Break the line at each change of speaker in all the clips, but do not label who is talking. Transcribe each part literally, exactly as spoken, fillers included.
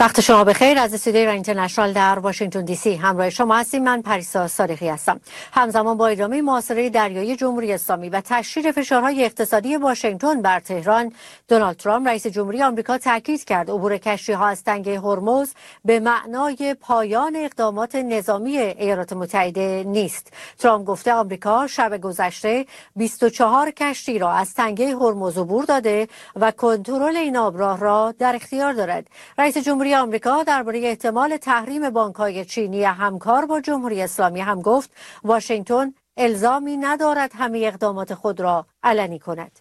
وقت شما بخیر. از استودیوی ایران اینترنشنال در واشنگتن دی سی همراه شما هستیم. من پریسا صادقی هستم. همزمان با ادامه محاصره دریایی جمهوری اسلامی و تشدید فشارهای اقتصادی واشنگتن بر تهران، دونالد ترامپ رئیس جمهوری آمریکا تاکید کرد عبور کشتی‌ها از تنگه هرمز به معنای پایان اقدامات نظامی ایالات متحده نیست. ترامپ گفته آمریکا شب گذشته بیست و چهار کشتی را از تنگه هرمز عبور داده و کنترل این آبراه را در اختیار دارد. رئیس جمهوری آمریکا درباره احتمال تحریم بانک‌های چینی همکار با جمهوری اسلامی هم گفت واشنگتن الزامی ندارد همه اقدامات خود را علنی کند.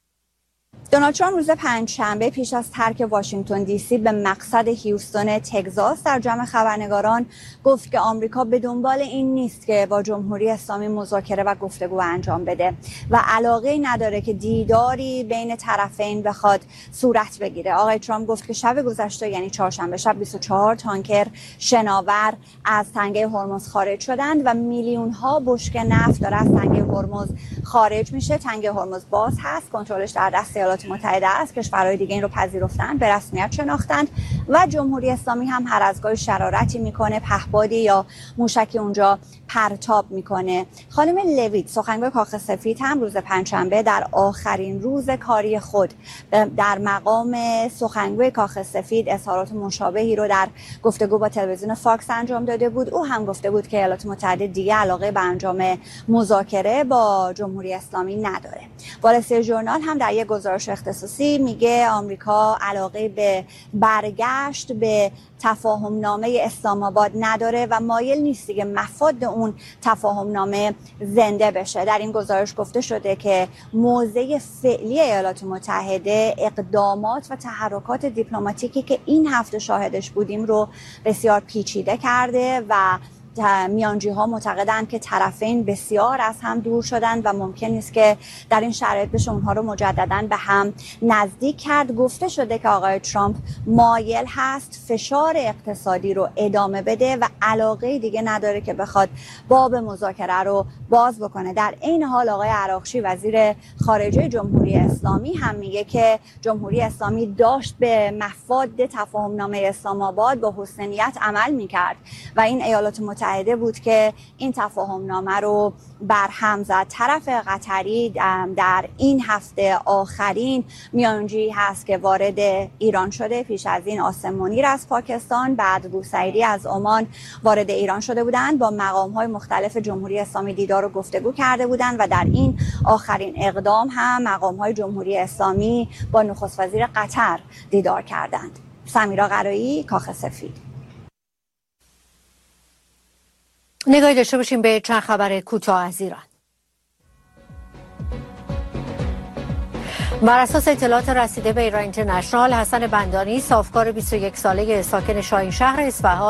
دونالد ترامپ روز پنجشنبه پیش از ترک واشنگتن دی سی به مقصد هیوستون تگزاس در جمع خبرنگاران گفت که آمریکا به دنبال این نیست که با جمهوری اسلامی مذاکره و گفتگو انجام بده و علاقه نداره که دیداری بین طرفین بخواد صورت بگیره. آقای ترامپ گفت که شب گذشته یعنی چهارشنبه شب بیست و چهار تانکر شناور از تنگه هرمز خارج شدند و میلیون ها بشکه نفت داره از تنگه هرمز خارج میشه. تنگه هرمز باز هست، کنترلش در دست ایالات متحده است. کشورهای دیگه این رو پذیرفتند، به رسمیت شناختند و جمهوری اسلامی هم هر از گاهی شرارتی میکنه، پهپادی یا موشکی اونجا پرتاب میکنه. خانم لویت سخنگوی کاخ سفید هم روز پنجشنبه در آخرین روز کاری خود در مقام سخنگوی کاخ سفید اظهارات مشابهی رو در گفتگو با تلویزیون فاکس انجام داده بود. او هم گفته بود که ایالات متحده دیگه علاقه به انجام مذاکره با جمهوری اسلامی نداره. وال استریت ژورنال هم در یک گزارش اختصاصی میگه آمریکا علاقه به برگشت به تفاهم نامه اسلام آباد نداره و مایل نیست دیگه مفاد اون تفاهم نامه زنده بشه. در این گزارش گفته شده که موضع فعلی ایالات متحده اقدامات و تحرکات دیپلماتیکی که این هفته شاهدش بودیم رو بسیار پیچیده کرده و میانجی ها معتقدند که طرفین بسیار از هم دور شدند و ممکن است که در این شرایط بشه اونها رو مجددا به هم نزدیک کرد. گفته شده که آقای ترامپ مایل هست فشار اقتصادی رو ادامه بده و علاقه دیگه نداره که بخواد باب مذاکره رو باز بکنه. در این حال آقای عراقچی وزیر خارجه جمهوری اسلامی هم میگه که جمهوری اسلامی داشت به مفاد تفاهم نامه اسلام آباد با حسنیت عمل میکرد و این ایالات متحده متحده بود که این تفاهم نامه رو برهم زد. طرف قطری در این هفته آخرین میانجی هست که وارد ایران شده. پیش از این آسم منیر از پاکستان، بعد بوسعیدی از عمان وارد ایران شده بودند. با مقام‌های مختلف جمهوری اسلامی دیدار و گفتگو کرده بودند و در این آخرین اقدام هم مقام‌های جمهوری اسلامی با نخست وزیر قطر دیدار کردند. سمیرا قرایی، کاخ سفید.
نگاهی داشته باشیم به چند خبر کوتاه از ایران. بر اساس اطلاعات رسیده به ایران اینترنشنال، حسن بندانی صافکار بیست و یک ساله ساکن شاهین شهر اصفهان